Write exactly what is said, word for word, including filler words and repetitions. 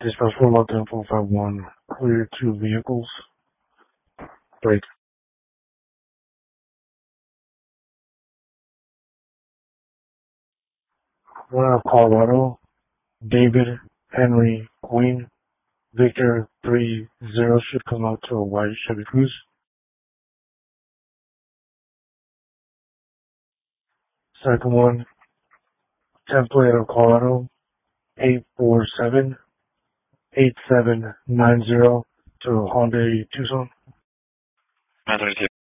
Dispatch for Lockdown four five one, clear two vehicles. Break. One out of Colorado, David Henry Queen, Victor three zero should come out to a white Chevy Cruze. Second one, template out of Colorado, eight four seven eight seven nine zero to a Hyundai Tucson. nine thirty-two.